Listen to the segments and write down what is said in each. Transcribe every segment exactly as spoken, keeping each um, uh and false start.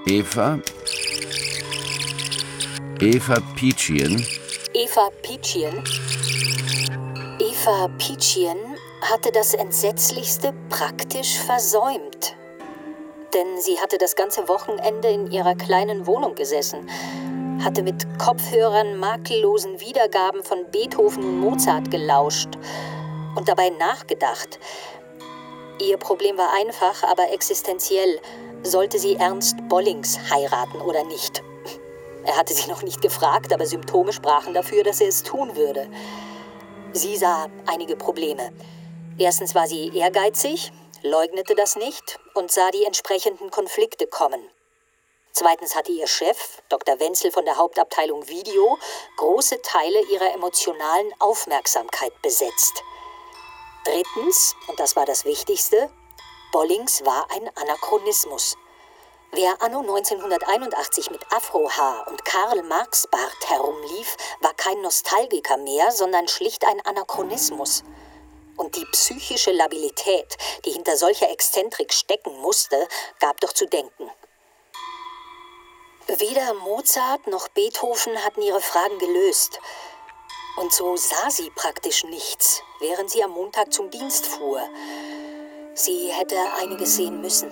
Eva? Eva Peachian? Eva Peachian? Eva Peachian hatte das Entsetzlichste praktisch versäumt. Denn sie hatte das ganze Wochenende in ihrer kleinen Wohnung gesessen, hatte mit Kopfhörern makellosen Wiedergaben von Beethoven und Mozart gelauscht und dabei nachgedacht. Ihr Problem war einfach, aber existenziell. Sollte sie Ernst Bollings heiraten oder nicht? Er hatte sie noch nicht gefragt, aber Symptome sprachen dafür, dass er es tun würde. Sie sah einige Probleme. Erstens war sie ehrgeizig, leugnete das nicht und sah die entsprechenden Konflikte kommen. Zweitens hatte ihr Chef, Doktor Wenzel von der Hauptabteilung Video, große Teile ihrer emotionalen Aufmerksamkeit besetzt. Drittens, und das war das Wichtigste, Bollings war ein Anachronismus. Wer anno neunzehnhunderteinundachtzig mit Afrohaar und Karl-Marx-Bart herumlief, war kein Nostalgiker mehr, sondern schlicht ein Anachronismus. Und die psychische Labilität, die hinter solcher Exzentrik stecken musste, gab doch zu denken. Weder Mozart noch Beethoven hatten ihre Fragen gelöst. Und so sah sie praktisch nichts, während sie am Montag zum Dienst fuhr. Sie hätte einiges sehen müssen.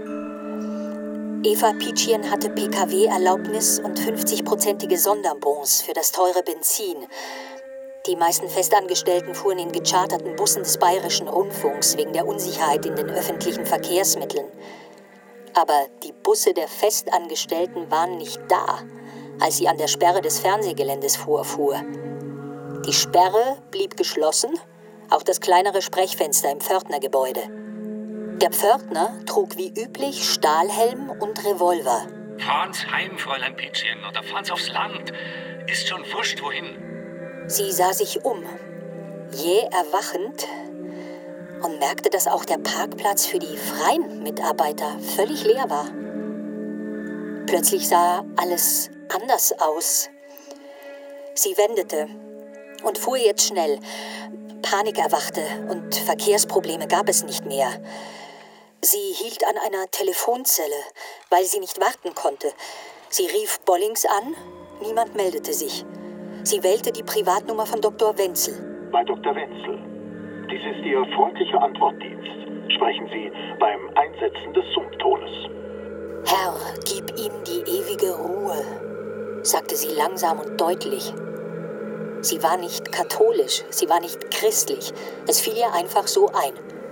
Eva Peachian hatte P K W-Erlaubnis und fünfzig-prozentige Sonderbons für das teure Benzin. Die meisten Festangestellten fuhren in gecharterten Bussen des Bayerischen Rundfunks wegen der Unsicherheit in den öffentlichen Verkehrsmitteln. Aber die Busse der Festangestellten waren nicht da, als sie an der Sperre des Fernsehgeländes vorfuhr. Die Sperre blieb geschlossen, auch das kleinere Sprechfenster im Pförtnergebäude. Der Pförtner trug wie üblich Stahlhelm und Revolver. Fahren's heim, Fräulein Peachian, oder fahren's aufs Land. Ist schon wurscht, wohin. Sie sah sich um, jäh erwachend, und merkte, dass auch der Parkplatz für die freien Mitarbeiter völlig leer war. Plötzlich sah alles anders aus. Sie wendete und fuhr jetzt schnell. Panik erwachte und Verkehrsprobleme gab es nicht mehr. Sie hielt an einer Telefonzelle, weil sie nicht warten konnte. Sie rief Bollings an, niemand meldete sich. Sie wählte die Privatnummer von Doktor Wenzel. Bei Doktor Wenzel. Dies ist Ihr freundlicher Antwortdienst. Sprechen Sie beim Einsetzen des Summtones. Herr, gib ihnen die ewige Ruhe, sagte sie langsam und deutlich. Sie war nicht katholisch, sie war nicht christlich. Es fiel ihr einfach so ein.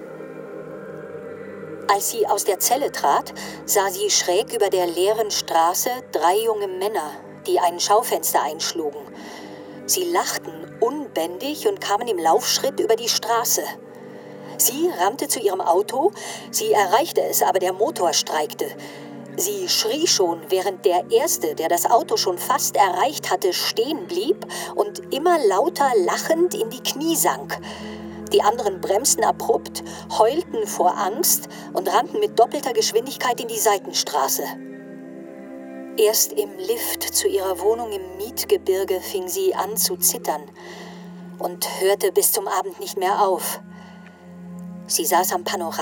Als sie aus der Zelle trat, sah sie schräg über der leeren Straße drei junge Männer, die ein Schaufenster einschlugen. Sie lachten unbändig und kamen im Laufschritt über die Straße. Sie rannte zu ihrem Auto, sie erreichte es, aber der Motor streikte. Sie schrie schon, während der Erste, der das Auto schon fast erreicht hatte, stehen blieb und immer lauter lachend in die Knie sank. Die anderen bremsten abrupt, heulten vor Angst und rannten mit doppelter Geschwindigkeit in die Seitenstraße. Erst im Lift zu ihrer Wohnung im Mietgebirge fing sie an zu zittern und hörte bis zum Abend nicht mehr auf. Sie saß am Panorama